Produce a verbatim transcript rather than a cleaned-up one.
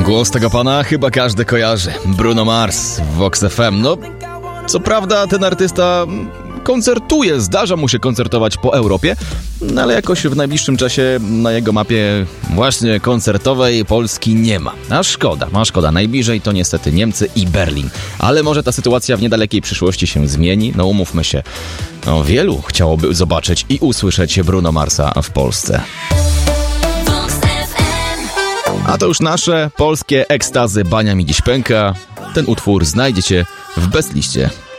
Głos tego pana chyba każdy kojarzy. Bruno Mars w Vox F M. No, co prawda ten artysta koncertuje, zdarza mu się koncertować po Europie, no ale jakoś w najbliższym czasie na jego mapie właśnie koncertowej Polski nie ma. A szkoda, a szkoda. Najbliżej to niestety Niemcy i Berlin. Ale może ta sytuacja w niedalekiej przyszłości się zmieni. No umówmy się, no, wielu chciałoby zobaczyć i usłyszeć Bruno Marsa w Polsce. A to już nasze polskie ekstazy Bania mi dziś pęka. Ten utwór znajdziecie w Bestliście.